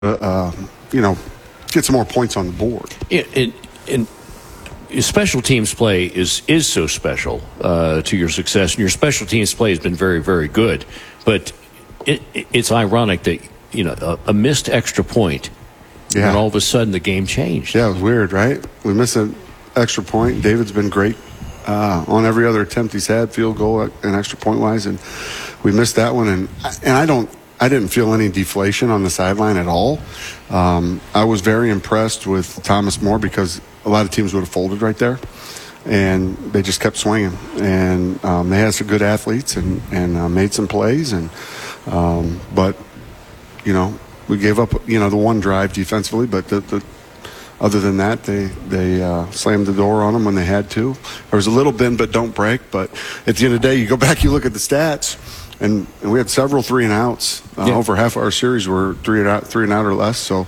you know, get some more points on the board. And special teams play is so special to your success, and your special teams play has been very, very good. But it's ironic that, you know, a missed extra point, and all of a sudden the game changed. Yeah, it was weird, right? We missed an extra point. David's been great on every other attempt he's had, field goal and extra point wise, and we missed that one. And I didn't feel any deflation on the sideline at all. I was very impressed with Thomas More because a lot of teams would have folded right there, and they just kept swinging. And they had some good athletes and made some plays. But, you know, we gave up, you know, the one drive defensively, but other than that, they slammed the door on them when they had to. There was a little bend but don't break, but at the end of the day, you go back, you look at the stats, and we had several 3-and-outs. Over half of our series were 3-and-out or less. So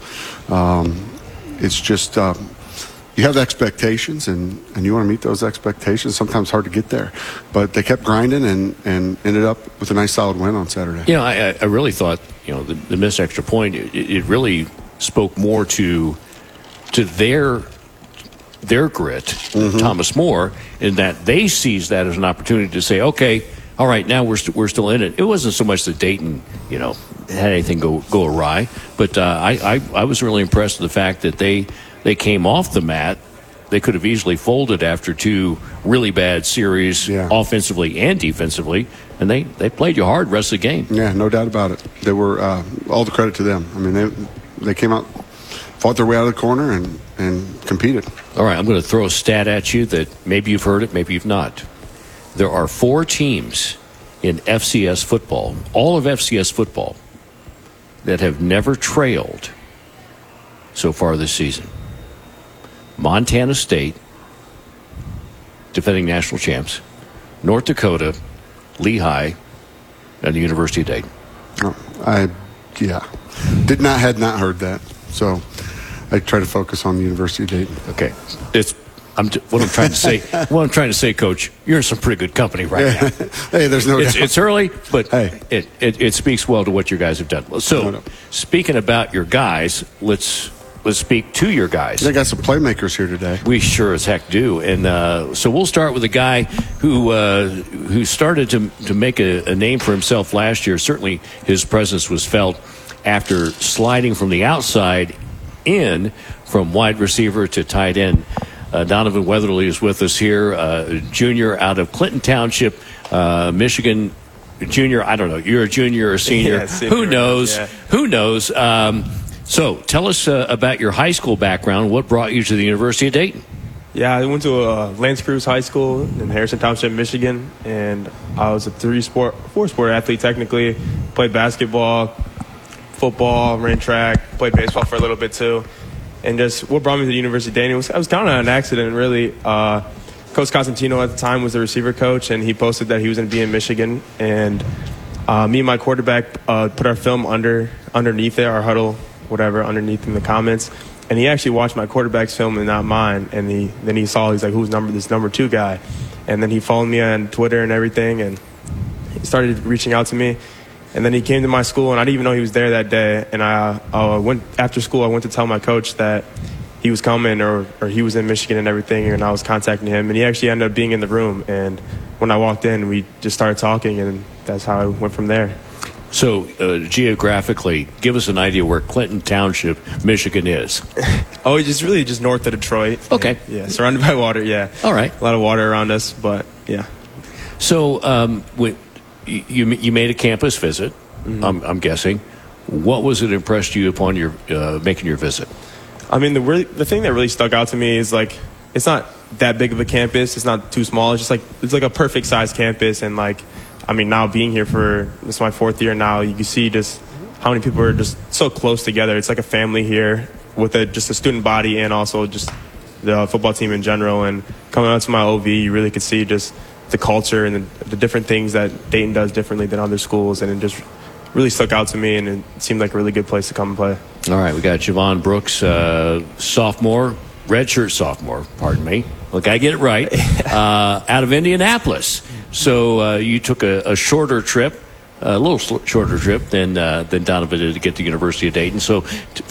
it's just you have expectations, and you want to meet those expectations. Sometimes hard to get there. But they kept grinding and ended up with a nice solid win on Saturday. You know, I really thought, you know, the missed extra point, it really spoke more to their grit, Thomas More, in that they seized that as an opportunity to say, okay, all right, now we're still in it. It wasn't so much that Dayton, you know, had anything go awry, but I was really impressed with the fact that they came off the mat. They could have easily folded after two really bad series, offensively and defensively, and they played you hard the rest of the game. Yeah, no doubt about it. They were all the credit to them. I mean, they came out, fought their way out of the corner and competed. All right, I'm going to throw a stat at you that maybe you've heard it, maybe you've not. There are 4 teams in FCS football, all of FCS football, that have never trailed so far this season. Montana State, defending national champs, North Dakota, Lehigh, and the University of Dayton. Had not heard that. So I try to focus on the University of Dayton. Okay. What I'm trying to say, Coach, you're in some pretty good company right now. Hey, there's no doubt. It's early, but hey, it speaks well to what you guys have done. So, speaking about your guys, let's speak to your guys. They got some playmakers here today. We sure as heck do. And so we'll start with a guy who started to make a name for himself last year. Certainly his presence was felt after sliding from the outside in from wide receiver to tight end. Donovan Weatherly is with us here, junior out of Clinton Township, Michigan. Junior, I don't know. You're a junior or a senior. Yeah, senior. Who knows? Yeah. Who knows? So tell us about your high school background. What brought you to the University of Dayton? Yeah, I went to Lance Cruz High School in Harrison Township, Michigan, and I was a 4-sport athlete technically. Played basketball, football, ran track, played baseball for a little bit too. And just what brought me to the University of Dayton was kind of an accident, really. Coach Costantino at the time was the receiver coach, and he posted that he was going to be in Michigan. And me and my quarterback put our film underneath it, our huddle, whatever, underneath in the comments. And he actually watched my quarterback's film and not mine. And then he saw, he's like, who's this number 2 guy? And then he followed me on Twitter and everything, and he started reaching out to me. And then he came to my school, and I didn't even know he was there that day. And I went after school. I went to tell my coach that he was coming, or he was in Michigan and everything. And I was contacting him, and he actually ended up being in the room. And when I walked in, we just started talking, and that's how I went from there. So geographically, give us an idea where Clinton Township, Michigan is. It's really just north of Detroit. Okay. Yeah, surrounded by water. Yeah. All right. A lot of water around us, but yeah. So you made a campus visit, I'm guessing. What was it impressed you upon your making your visit? I mean, the thing that really stuck out to me is, like, it's not that big of a campus. It's not too small. It's just it's like a perfect size campus. And, like, I mean, now being here this is my 4th year now, you can see just how many people are just so close together. It's like a family here with just a student body and also just the football team in general. And coming out to my OV, you really could see just the culture and the different things that Dayton does differently than other schools. And it just really stuck out to me, and it seemed like a really good place to come and play. All right, we got Javon Brooks, sophomore, redshirt sophomore, pardon me. Look, I get it right, out of Indianapolis. So you took a shorter trip a little shorter trip than Donovan did to get to the University of Dayton. So